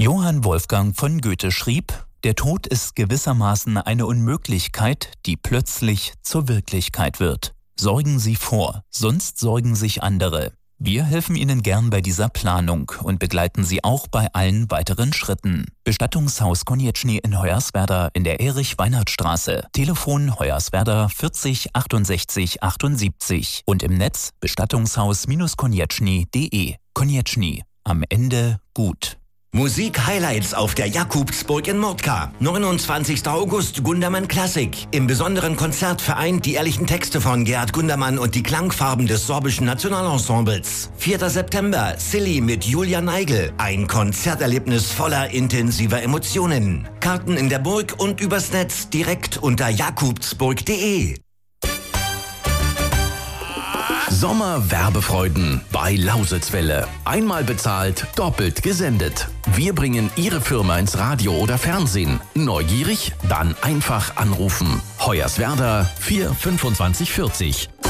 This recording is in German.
Johann Wolfgang von Goethe schrieb: Der Tod ist gewissermaßen eine Unmöglichkeit, die plötzlich zur Wirklichkeit wird. Sorgen Sie vor, sonst sorgen sich andere. Wir helfen Ihnen gern bei dieser Planung und begleiten Sie auch bei allen weiteren Schritten. Bestattungshaus Konieczny in Hoyerswerda in der Erich-Weinert-Straße. Telefon Hoyerswerda 40 68 78 und im Netz bestattungshaus-konieczny.de. Konieczny, am Ende gut. Musik-Highlights auf der Jakobsburg in Mordka. 29. August Gundermann Klassik. Im besonderen Konzert vereint die ehrlichen Texte von Gerhard Gundermann und die Klangfarben des sorbischen Nationalensembles. 4. September Silly mit Julia Neigel. Ein Konzerterlebnis voller intensiver Emotionen. Karten in der Burg und übers Netz direkt unter jakobsburg.de. Sommerwerbefreuden bei Lausitzwelle. Einmal bezahlt, doppelt gesendet. Wir bringen Ihre Firma ins Radio oder Fernsehen. Neugierig? Dann einfach anrufen. Hoyerswerda 4 25 40